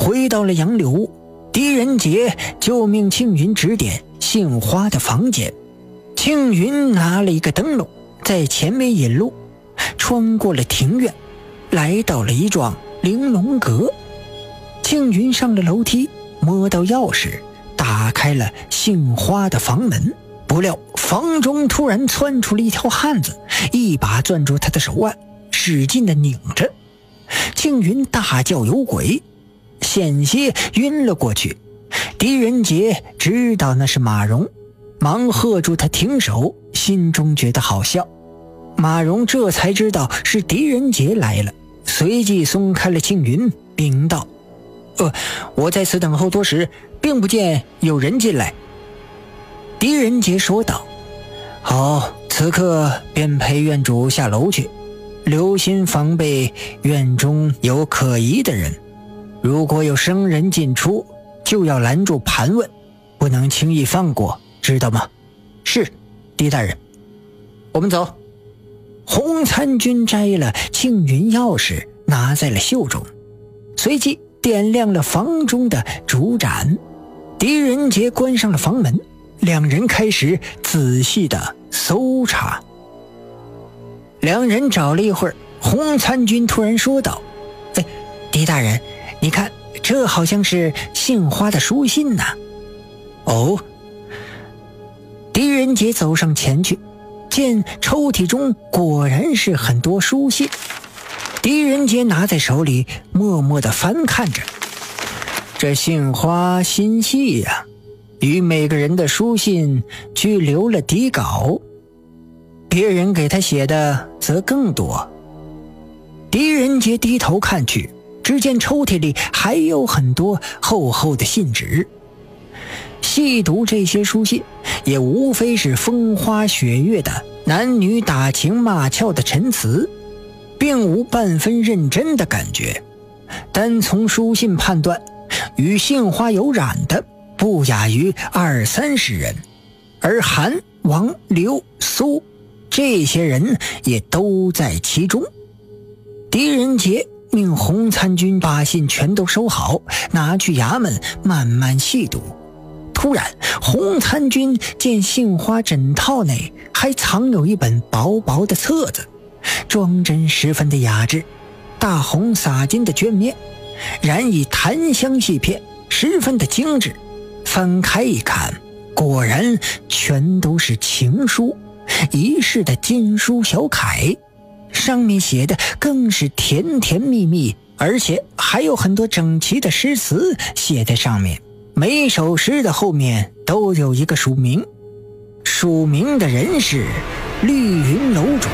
回到了杨柳屋，狄仁杰就命庆云指点杏花的房间。庆云拿了一个灯笼，在前面引路，穿过了庭院，来到了一幢玲珑阁。庆云上了楼梯，摸到钥匙，打开了杏花的房门。不料房中突然窜出了一条汉子，一把攥住他的手腕，使劲地拧着。庆云大叫有鬼，险些晕了过去。狄仁杰知道那是马蓉，忙喝住他停手，心中觉得好笑。马蓉这才知道是狄仁杰来了，随即松开了庆云，禀道：我在此等候多时，并不见有人进来。狄仁杰说道：好，此刻便陪院主下楼去，留心防备院中有可疑的人，如果有生人进出，就要拦住盘问，不能轻易放过，知道吗？是，狄大人。我们走。洪参军摘了庆云钥匙，拿在了袖中，随即点亮了房中的烛盏。狄仁杰关上了房门，两人开始仔细的搜查。两人找了一会儿，洪参军突然说道：狄大人，你看，这好像是杏花的书信呐。哦。狄仁杰走上前去，见抽屉中果然是很多书信。狄仁杰拿在手里，默默地翻看着。这杏花心细呀，与每个人的书信俱留了底稿，别人给他写的则更多。狄仁杰低头看去，只见抽屉里还有很多厚厚的信纸。细读这些书信，也无非是风花雪月的男女打情骂俏的陈词，并无半分认真的感觉。单从书信判断，与杏花有染的不亚于20-30人，而韩、王、刘、苏这些人也都在其中。狄仁杰命洪参军把信全都收好，拿去衙门慢慢细读。突然，洪参军见杏花枕套内还藏有一本薄薄的册子，装帧十分的雅致，大红洒金的绢面，染以檀香细片，十分的精致。翻开一看，果然全都是情书，一式的金书小楷，上面写的更是甜甜蜜蜜，而且还有很多整齐的诗词写在上面。每首诗的后面都有一个署名，署名的人是绿云楼主。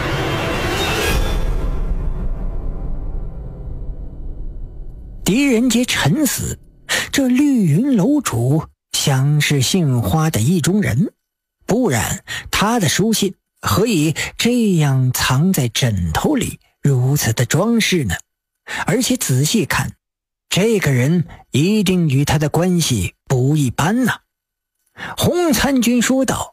狄仁杰沉思，这绿云楼主想是杏花的意中人，不然他的书信何以这样藏在枕头里，如此的装饰呢？而且仔细看，这个人一定与他的关系不一般呐。洪参军说道：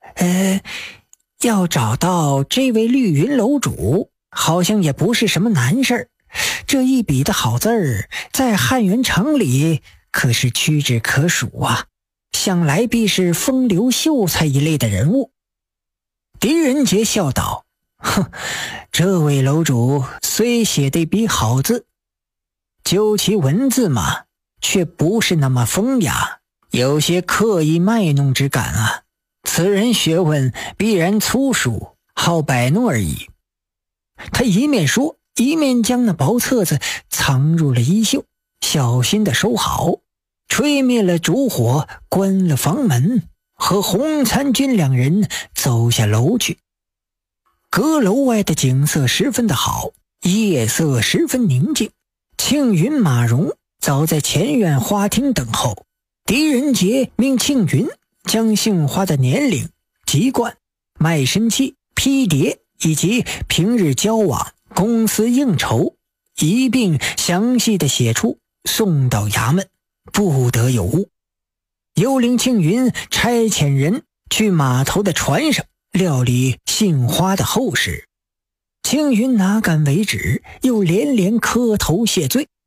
要找到这位绿云楼主，好像也不是什么难事儿。这一笔的好字儿，在汉元城里可是屈指可数啊，想来必是风流秀才一类的人物。狄仁杰笑道：这位楼主虽写得一笔好字，究其文字嘛，却不是那么风雅，有些刻意卖弄之感啊。此人学问必然粗疏，好摆弄而已。他一面说，一面将那薄册子藏入了衣袖，小心地收好，吹灭了烛火，关了房门，和洪参军两人走下楼去。阁楼外的景色十分的好，夜色十分宁静。庆云、马蓉早在前院花厅等候。狄仁杰命庆云将杏花的年龄、籍贯、卖身契、批牒以及平日交往、公司应酬一并详细的写出，送到衙门，不得有误。又令庆云差遣人去码头的船上料理杏花的后事。庆云哪敢为止，又连连磕头谢罪。